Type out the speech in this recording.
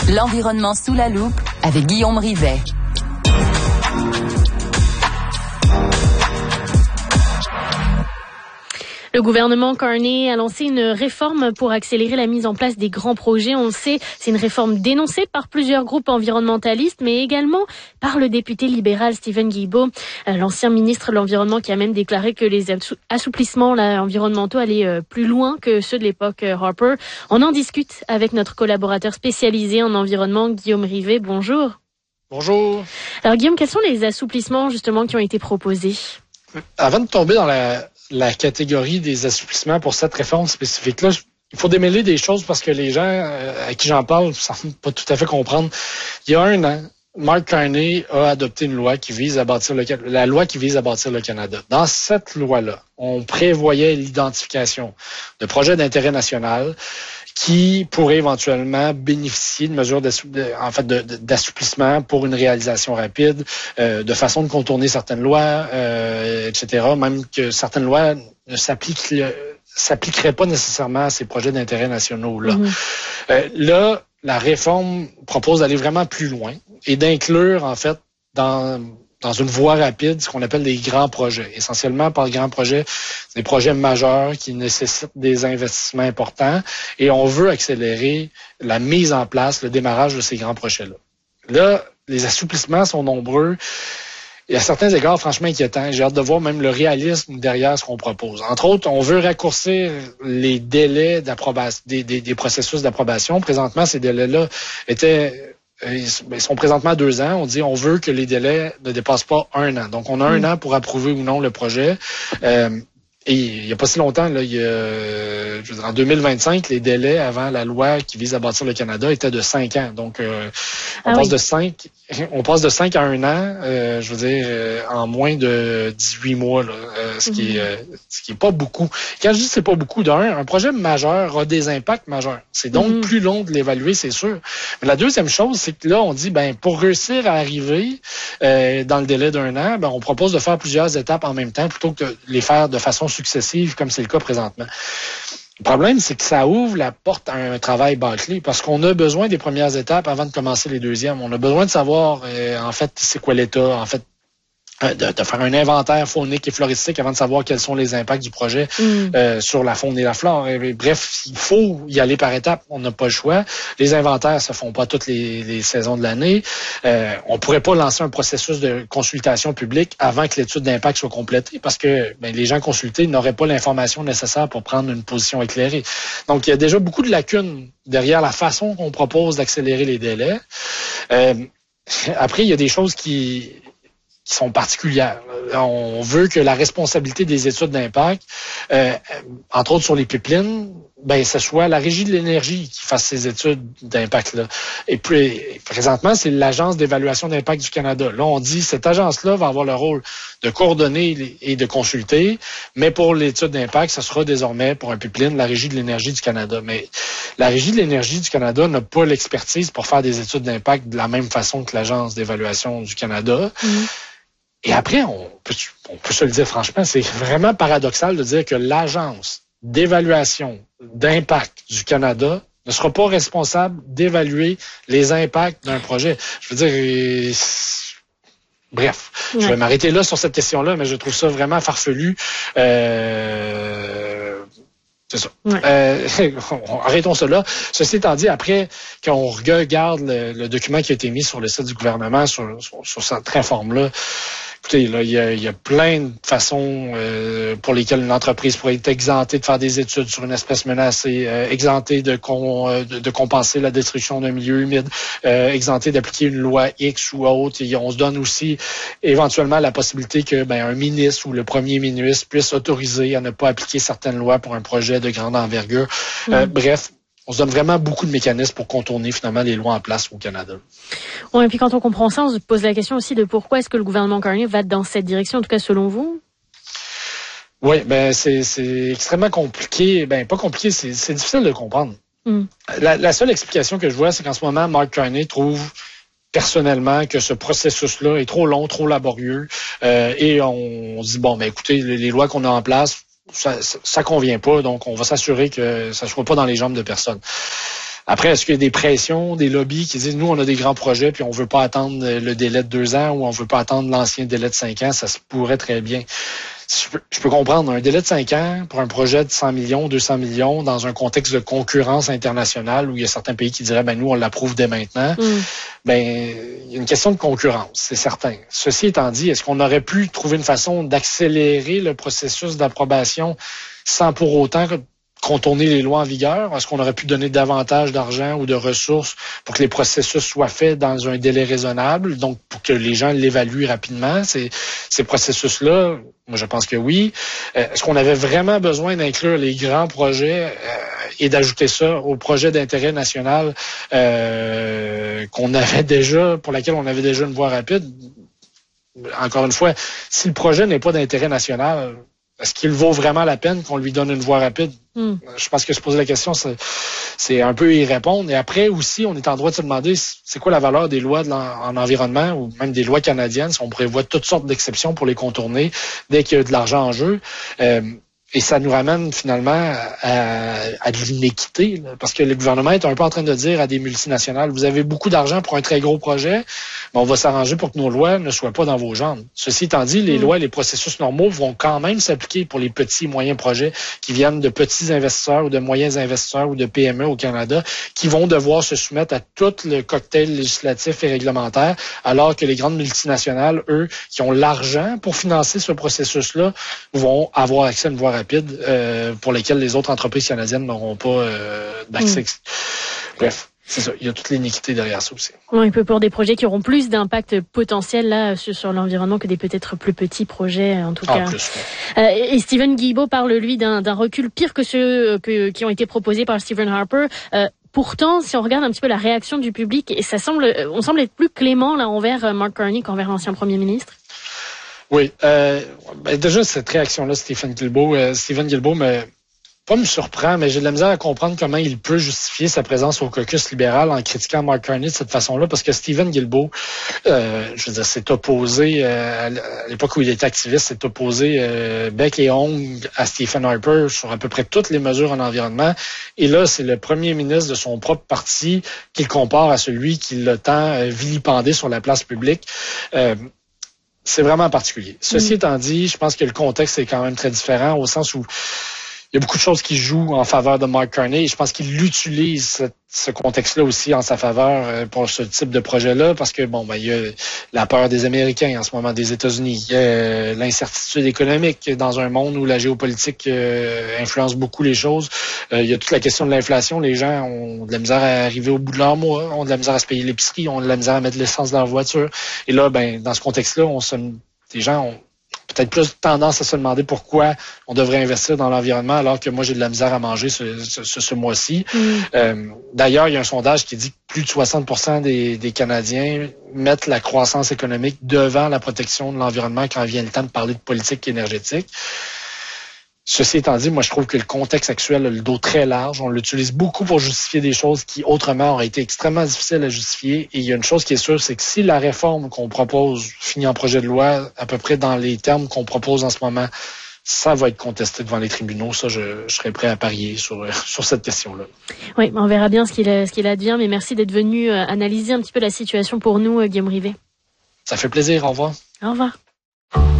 L'environnement sous la loupe avec Guillaume Rivet. Le gouvernement Carney a lancé une réforme pour accélérer la mise en place des grands projets. On le sait, c'est une réforme dénoncée par plusieurs groupes environnementalistes, mais également par le député libéral Steven Guilbeault, l'ancien ministre de l'Environnement, qui a même déclaré que les assouplissements environnementaux allaient plus loin que ceux de l'époque Harper. On en discute avec notre collaborateur spécialisé en environnement, Guillaume Rivet. Bonjour. Bonjour. Alors Guillaume, quels sont les assouplissements justement qui ont été proposés? Avant de tomber dans la catégorie des assouplissements pour cette réforme spécifique-là, il faut démêler des choses parce que les gens à qui j'en parle ne semblent pas tout à fait comprendre. Il y a un an, Mark Carney a adopté une loi qui vise à bâtir la loi qui vise à bâtir le Canada. Dans cette loi-là, on prévoyait l'identification de projets d'intérêt national qui pourraient éventuellement bénéficier de mesures d'assouplissement pour une réalisation rapide, de façon de contourner certaines lois, etc. Même que certaines lois ne s'appliqueraient pas nécessairement à ces projets d'intérêt nationaux-là. Là, la réforme propose d'aller vraiment plus loin et d'inclure, en fait, dans une voie rapide, ce qu'on appelle des grands projets. Essentiellement, par grands projets, c'est des projets majeurs qui nécessitent des investissements importants et on veut accélérer la mise en place, le démarrage de ces grands projets-là. Là, les assouplissements sont nombreux et à certains égards, franchement inquiétants. J'ai hâte de voir même le réalisme derrière ce qu'on propose. Entre autres, on veut raccourcir les délais d'approbation, des processus d'approbation. Présentement, ces délais-là ils sont présentement à 2 ans. On dit on veut que les délais ne dépassent pas 1 an. Donc, on a 1 an pour approuver ou non le projet. Et il n'y a pas si longtemps, là, en 2025, les délais avant la loi qui vise à bâtir le Canada étaient de 5 ans. Donc, on passe de 5 à 1 an, en moins de 18 mois, là, ce qui est pas beaucoup. Quand je dis que c'est pas beaucoup, un projet majeur a des impacts majeurs. C'est donc plus long de l'évaluer, c'est sûr. Mais la deuxième chose, c'est que là, on dit, pour réussir à arriver dans le délai d'1 an, on propose de faire plusieurs étapes en même temps plutôt que de les faire de façon successive, comme c'est le cas présentement. Le problème, c'est que ça ouvre la porte à un travail bâclé parce qu'on a besoin des premières étapes avant de commencer les deuxièmes. On a besoin de savoir, en fait, c'est quoi l'état, en fait, de faire un inventaire faunique et floristique avant de savoir quels sont les impacts du projet sur la faune et la flore. Et bref, il faut y aller par étapes. On n'a pas le choix. Les inventaires se font pas toutes les saisons de l'année. On pourrait pas lancer un processus de consultation publique avant que l'étude d'impact soit complétée parce que les gens consultés n'auraient pas l'information nécessaire pour prendre une position éclairée. Donc, il y a déjà beaucoup de lacunes derrière la façon qu'on propose d'accélérer les délais. Après, il y a des choses qui sont particulières. On veut que la responsabilité des études d'impact, entre autres sur les pipelines, ce soit la Régie de l'énergie qui fasse ces études d'impact-là. Et puis, présentement, c'est l'Agence d'évaluation d'impact du Canada. Là, on dit cette agence-là va avoir le rôle de coordonner et de consulter, mais pour l'étude d'impact, ce sera désormais pour un pipeline la Régie de l'énergie du Canada. Mais la Régie de l'énergie du Canada n'a pas l'expertise pour faire des études d'impact de la même façon que l'Agence d'évaluation du Canada. Et après, on peut se le dire franchement, c'est vraiment paradoxal de dire que l'Agence d'évaluation d'impact du Canada ne sera pas responsable d'évaluer les impacts d'un projet. Je veux dire, bref, je vais m'arrêter là sur cette question-là, mais je trouve ça vraiment farfelu. C'est ça. Arrêtons cela. Ceci étant dit, après qu'on regarde le document qui a été mis sur le site du gouvernement sur cette réforme-là, écoutez, là, il y a plein de façons pour lesquelles une entreprise pourrait être exemptée de faire des études sur une espèce menacée, exemptée de compenser la destruction d'un milieu humide, exemptée d'appliquer une loi X ou autre. Et on se donne aussi éventuellement la possibilité que un ministre ou le premier ministre puisse autoriser à ne pas appliquer certaines lois pour un projet de grande envergure. Bref, on se donne vraiment beaucoup de mécanismes pour contourner finalement les lois en place au Canada. Oui, et puis quand on comprend ça, on se pose la question aussi de pourquoi est-ce que le gouvernement Carney va dans cette direction, en tout cas selon vous? Oui, c'est extrêmement compliqué. Pas compliqué, c'est difficile de comprendre. La seule explication que je vois, c'est qu'en ce moment, Mark Carney trouve personnellement que ce processus-là est trop long, trop laborieux, et on se dit, écoutez, les lois qu'on a en place, ça convient pas, donc on va s'assurer que ça ne soit pas dans les jambes de personne. Après, est-ce qu'il y a des pressions, des lobbies qui disent, nous, on a des grands projets, puis on veut pas attendre le délai de 2 ans ou on veut pas attendre l'ancien délai de 5 ans? Ça se pourrait très bien. Je peux comprendre un délai de 5 ans pour un projet de 100 millions, 200 millions dans un contexte de concurrence internationale où il y a certains pays qui diraient, nous, on l'approuve dès maintenant. Il y a une question de concurrence, c'est certain. Ceci étant dit, est-ce qu'on aurait pu trouver une façon d'accélérer le processus d'approbation sans pour autant contourner les lois en vigueur? Est-ce qu'on aurait pu donner davantage d'argent ou de ressources pour que les processus soient faits dans un délai raisonnable, donc pour que les gens l'évaluent rapidement, ces processus-là? Moi, je pense que oui. Est-ce qu'on avait vraiment besoin d'inclure les grands projets et d'ajouter ça aux projets d'intérêt national qu'on avait déjà, pour lesquels on avait déjà une voie rapide? Encore une fois, si le projet n'est pas d'intérêt national, est-ce qu'il vaut vraiment la peine qu'on lui donne une voie rapide? Je pense que se poser la question, c'est un peu y répondre. Et après aussi, on est en droit de se demander c'est quoi la valeur des lois en environnement ou même des lois canadiennes si on prévoit toutes sortes d'exceptions pour les contourner dès qu'il y a de l'argent en jeu. Et ça nous ramène finalement à de l'inéquité, parce que le gouvernement est un peu en train de dire à des multinationales, vous avez beaucoup d'argent pour un très gros projet, mais on va s'arranger pour que nos lois ne soient pas dans vos jambes. Ceci étant dit, les lois et les processus normaux vont quand même s'appliquer pour les petits et moyens projets qui viennent de petits investisseurs ou de moyens investisseurs ou de PME au Canada, qui vont devoir se soumettre à tout le cocktail législatif et réglementaire, alors que les grandes multinationales, eux, qui ont l'argent pour financer ce processus-là, vont avoir accès à une voie rapide pour lesquelles les autres entreprises canadiennes n'auront pas d'accès. Bref, c'est ça. Il y a toute l'iniquité derrière ça aussi. Oui, pour des projets qui auront plus d'impact potentiel là sur l'environnement que des peut-être plus petits projets en tout cas. Plus, et Stephen Guilbeault parle lui d'un recul pire que ceux qui ont été proposés par Stephen Harper. Pourtant, si on regarde un petit peu la réaction du public, et on semble être plus clément là envers Mark Carney qu'envers l'ancien Premier ministre. Oui. Déjà, cette réaction-là, Stephen Guilbeault me surprend, mais j'ai de la misère à comprendre comment il peut justifier sa présence au caucus libéral en critiquant Mark Carney de cette façon-là, parce que Stephen Guilbeault, s'est opposé, à l'époque où il était activiste, s'est opposé bec et ongle à Stephen Harper sur à peu près toutes les mesures en environnement. Et là, c'est le premier ministre de son propre parti qu'il compare à celui qui l'a tant vilipendé sur la place publique. C'est vraiment particulier. Ceci étant dit, je pense que le contexte est quand même très différent au sens où il y a beaucoup de choses qui jouent en faveur de Mark Carney et je pense qu'il utilise ce contexte-là aussi en sa faveur pour ce type de projet-là parce que il y a la peur des Américains en ce moment, des États-Unis, il y a l'incertitude économique dans un monde où la géopolitique influence beaucoup les choses. Il y a toute la question de l'inflation. Les gens ont de la misère à arriver au bout de leur mois, ont de la misère à se payer l'épicerie, ont de la misère à mettre l'essence dans leur voiture. Et là, dans ce contexte-là, les gens ont peut-être plus tendance à se demander pourquoi on devrait investir dans l'environnement alors que moi, j'ai de la misère à manger ce mois-ci. D'ailleurs, il y a un sondage qui dit que plus de 60% des Canadiens mettent la croissance économique devant la protection de l'environnement quand vient le temps de parler de politique énergétique. Ceci étant dit, moi, je trouve que le contexte actuel a le dos très large. On l'utilise beaucoup pour justifier des choses qui, autrement, auraient été extrêmement difficiles à justifier. Et il y a une chose qui est sûre, c'est que si la réforme qu'on propose finit en projet de loi, à peu près dans les termes qu'on propose en ce moment, ça va être contesté devant les tribunaux. Ça, je serais prêt à parier sur cette question-là. Oui, on verra bien ce qu'il advient. Mais merci d'être venu analyser un petit peu la situation pour nous, Guillaume Rivet. Ça fait plaisir. Au revoir. Au revoir.